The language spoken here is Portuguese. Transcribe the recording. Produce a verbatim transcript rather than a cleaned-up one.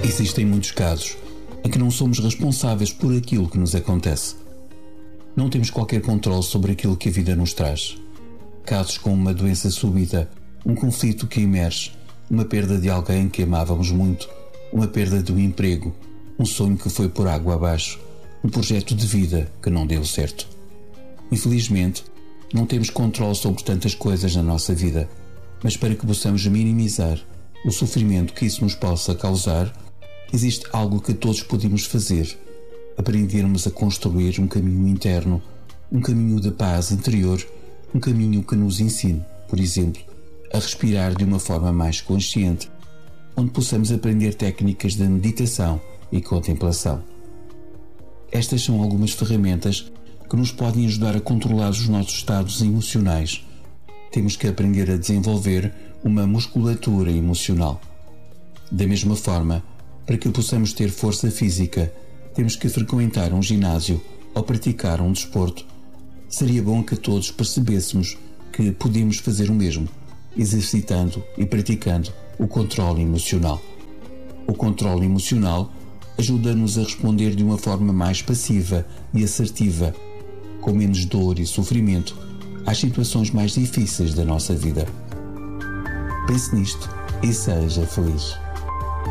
Existem muitos casos em que não somos responsáveis por aquilo que nos acontece. Não temos qualquer controle sobre aquilo que a vida nos traz. Casos como uma doença súbita, um conflito que emerge, uma perda de alguém que amávamos muito, uma perda de um emprego, um sonho que foi por água abaixo, um projeto de vida que não deu certo. Infelizmente, não temos controle sobre tantas coisas na nossa vida, mas para que possamos minimizar o sofrimento que isso nos possa causar, existe algo que todos podemos fazer: aprendermos a construir um caminho interno, um caminho de paz interior, um caminho que nos ensine, por exemplo, a respirar de uma forma mais consciente, onde possamos aprender técnicas de meditação e contemplação. Estas são algumas ferramentas que nos podem ajudar a controlar os nossos estados emocionais. Temos que aprender a desenvolver uma musculatura emocional. Da mesma forma, para que possamos ter força física, temos que frequentar um ginásio ou praticar um desporto. Seria bom que todos percebêssemos que podemos fazer o mesmo, exercitando e praticando o controle emocional. O controle emocional ajuda-nos a responder de uma forma mais passiva e assertiva, com menos dor e sofrimento, às situações mais difíceis da nossa vida. Pense nisto e seja feliz.